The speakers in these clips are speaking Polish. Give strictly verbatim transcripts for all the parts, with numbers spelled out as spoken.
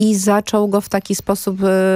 i zaczął go w taki sposób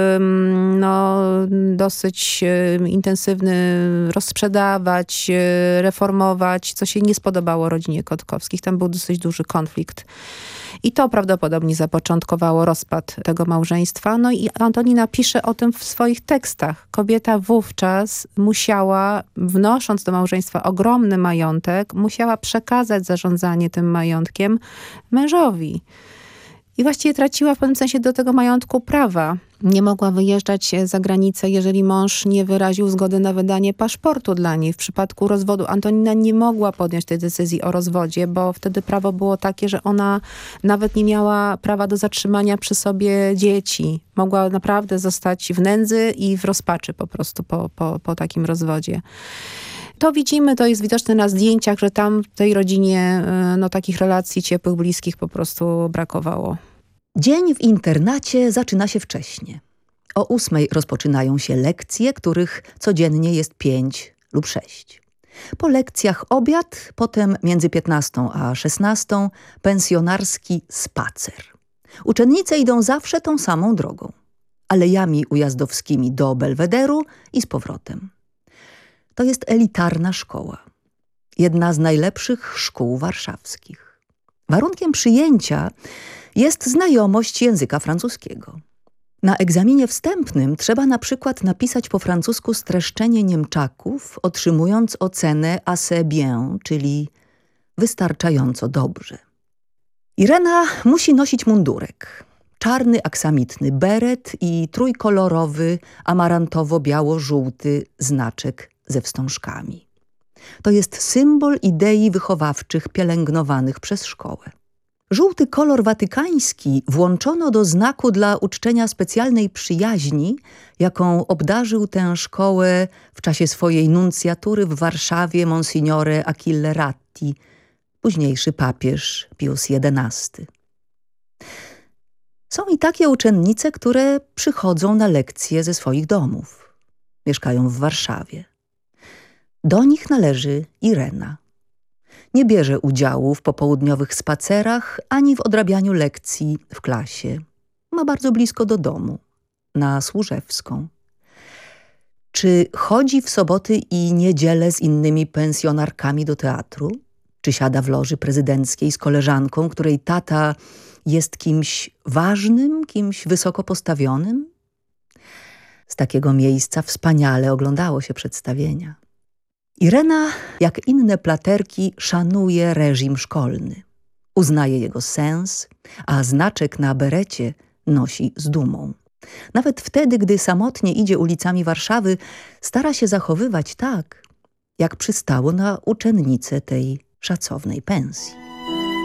no, dosyć intensywny rozsprzedawać, reformować, co się nie spodobało rodzinie Kotkowskich. Tam był dosyć duży konflikt. I to prawdopodobnie zapoczątkowało rozpad tego małżeństwa. No i Antonina pisze o tym w swoich tekstach. Kobieta wówczas musiała, wnosząc do małżeństwa ogromny majątek, musiała przekazać zarządzanie tym majątkiem mężowi. I właściwie traciła w pewnym sensie do tego majątku prawa. Nie mogła wyjeżdżać za granicę, jeżeli mąż nie wyraził zgody na wydanie paszportu dla niej. W przypadku rozwodu Antonina nie mogła podjąć tej decyzji o rozwodzie, bo wtedy prawo było takie, że ona nawet nie miała prawa do zatrzymania przy sobie dzieci. Mogła naprawdę zostać w nędzy i w rozpaczy po prostu po, po, po takim rozwodzie. To widzimy, to jest widoczne na zdjęciach, że tam w tej rodzinie no, takich relacji ciepłych, bliskich po prostu brakowało. Dzień w internacie zaczyna się wcześnie. O ósmej rozpoczynają się lekcje, których codziennie jest pięć lub sześć. Po lekcjach obiad, potem między piętnastą a szesnastą pensjonarski spacer. Uczennice idą zawsze tą samą drogą. Alejami ujazdowskimi do Belwederu i z powrotem. To jest elitarna szkoła. Jedna z najlepszych szkół warszawskich. Warunkiem przyjęcia jest znajomość języka francuskiego. Na egzaminie wstępnym trzeba na przykład napisać po francusku streszczenie Niemczaków, otrzymując ocenę assez bien, czyli wystarczająco dobrze. Irena musi nosić mundurek. Czarny aksamitny beret i trójkolorowy, amarantowo-biało-żółty znaczek ze wstążkami. To jest symbol idei wychowawczych pielęgnowanych przez szkołę. Żółty kolor watykański włączono do znaku dla uczczenia specjalnej przyjaźni, jaką obdarzył tę szkołę w czasie swojej nuncjatury w Warszawie Monsignore Achille Ratti, późniejszy papież Pius jedenasty. Są i takie uczennice, które przychodzą na lekcje ze swoich domów. Mieszkają w Warszawie. Do nich należy Irena. Nie bierze udziału w popołudniowych spacerach ani w odrabianiu lekcji w klasie. Ma bardzo blisko do domu, na Służewską. Czy chodzi w soboty i niedzielę z innymi pensjonarkami do teatru? Czy siada w loży prezydenckiej z koleżanką, której tata jest kimś ważnym, kimś wysoko postawionym? Z takiego miejsca wspaniale oglądało się przedstawienia. Irena, jak inne platerki, szanuje reżim szkolny. Uznaje jego sens, a znaczek na berecie nosi z dumą. Nawet wtedy, gdy samotnie idzie ulicami Warszawy, stara się zachowywać tak, jak przystało na uczennicę tej szacownej pensji.